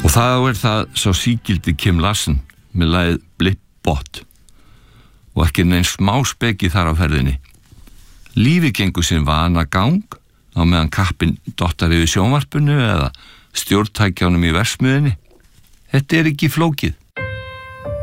Og þá það sá sígildi Kim Larsen með lagið Blip-Bot og ekki neins smá speki þar á ferðinni. Lífið gengur sinn vanagang á meðan kappinn dottar yfir sjónvarpinu eða stjórntækjánum í versmiðinni. Þetta ekki flókið.